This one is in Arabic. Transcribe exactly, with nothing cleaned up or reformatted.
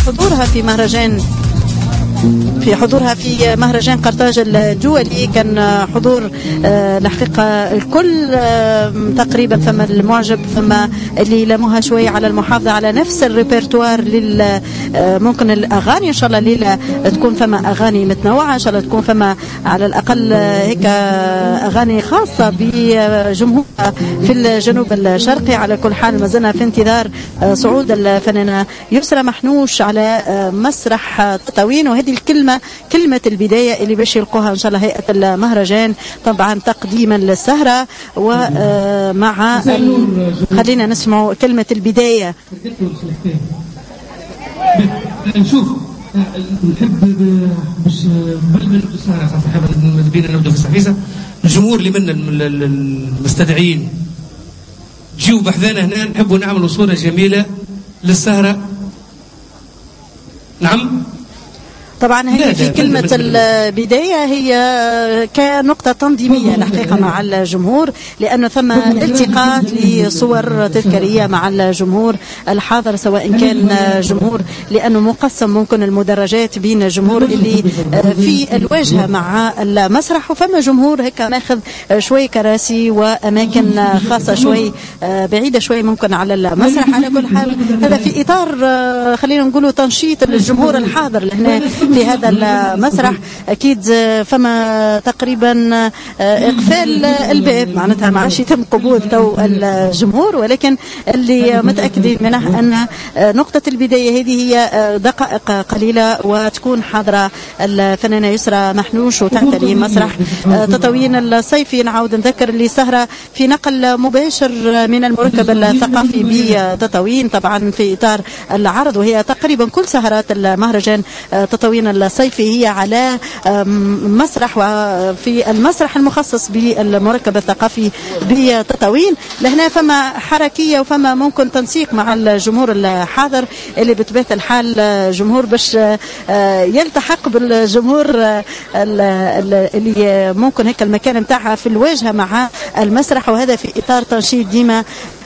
حضورها في مهرجان في حضورها في مهرجان قرطاج الدولي. كان حضور الحقيقة الكل تقريبا، ثم المعجب ثم اللي لموها شوية على المحافظة على نفس الريبرتوار لل ممكن الأغاني إن شاء الله ليلة تكون فما أغاني متنوعة، إن شاء الله تكون فما على الأقل هيك أغاني خاصة بجمهورها في الجنوب الشرقي. على كل حال ما زلنا في انتظار صعود الفنانة يسرى محنوش على مسرح تطاوين، وهذه الكلمة كلمة البداية اللي باش يلقوها إن شاء الله هيئة المهرجان طبعا تقديما للسهرة. ومع خلينا نسمعوا كلمة البداية. نشوف نحب باش قبل ما نبدو السهرة صراحة بينا نبدو في السحفيسة، الجمهور اللي منا المستدعيين جيو بحذانا هنا، نحبوا نعملوا صورة جميلة للسهرة. نعم طبعا هي في كلمة البداية هي كنقطة تنظيمية الحقيقة مع الجمهور، لأنه ثم التقاط لصور تذكارية مع الجمهور الحاضر، سواء كان جمهور لأنه مقسم ممكن المدرجات بين الجمهور اللي في الواجهة مع المسرح، وفما جمهور هيك ماخذ شوي كراسي وأماكن خاصة شوي بعيدة شوي ممكن على المسرح. على كل حال هذا في إطار خلينا نقولوا تنشيط الجمهور الحاضر لهنا في هذا المسرح. أكيد فما تقريبا إقفال الباب، معناتها ما عادش يتم قبول تو الجمهور، ولكن اللي متأكدين منه أن نقطة البداية هذه هي دقائق قليلة وتكون حاضرة الفنانة يسرى محنوش وتعتلي مسرح تطاوين الصيفي. نعاود نذكر اللي سهرة في نقل مباشر من المركب الثقافي بتطاوين طبعا في إطار العرض، وهي تقريبا كل سهرات المهرجان تطاوين الصيفي هي على مسرح، وفي المسرح المخصص بالمركب الثقافي بتطاوين. لهنا فما حركية وفما ممكن تنسيق مع الجمهور الحاضر اللي بطبيعة الحال جمهور باش يلتحق بالجمهور اللي ممكن هيك المكان متاعها في الواجهة مع المسرح، وهذا في إطار تنشيط ديما